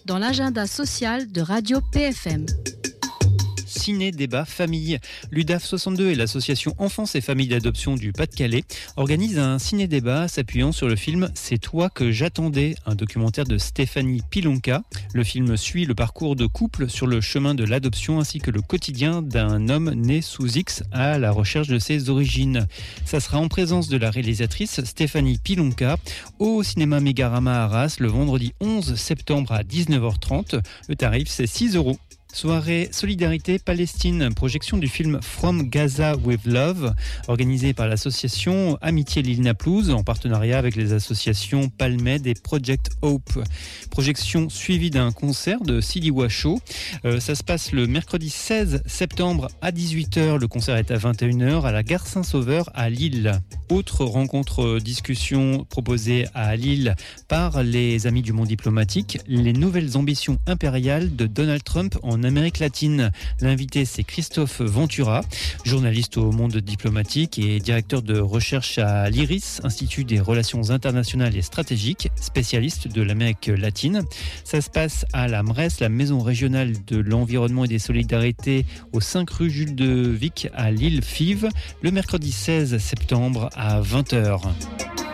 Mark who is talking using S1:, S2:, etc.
S1: dans l'agenda social de Radio PFM.
S2: Ciné-débat famille. L'UDAF 62 et l'association Enfance et Familles d'Adoption du Pas-de-Calais organisent un ciné-débat s'appuyant sur le film C'est toi que j'attendais, un documentaire de Stéphanie Pilonka. Le film suit le parcours de couple sur le chemin de l'adoption ainsi que le quotidien d'un homme né sous X à la recherche de ses origines. Ça sera en présence de la réalisatrice Stéphanie Pilonka au cinéma Mégarama à Arras le vendredi 11 septembre à 19h30. Le tarif c'est 6 €. Soirée Solidarité Palestine, projection du film From Gaza with Love, organisée par l'association Amitié Lille Naplouse en partenariat avec les associations Palmed et Project Hope. Projection suivie d'un concert de Sidi Washo. Ça se passe le mercredi 16 septembre à 18h. Le concert est à 21h à la gare Saint-Sauveur à Lille. Autre rencontre discussion proposée à Lille par les Amis du Monde diplomatique, les nouvelles ambitions impériales de Donald Trump en Amérique latine. L'invité, c'est Christophe Ventura, journaliste au Monde diplomatique et directeur de recherche à l'IRIS, Institut des relations internationales et stratégiques, spécialiste de l'Amérique latine. Ça se passe à la MRES, la Maison régionale de l'environnement et des solidarités, au 5 rue Jules de Vic à Lille-Fives, le mercredi 16 septembre à 20h.